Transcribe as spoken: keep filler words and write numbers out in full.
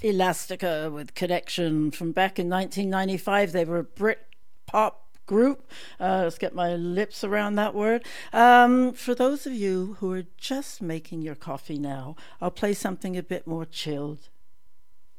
Elastica with Connection from back in nineteen ninety-five. They were a Brit pop group. Uh, let's get my lips around that word. Um, for those of you who are just making your coffee now, I'll play something a bit more chilled.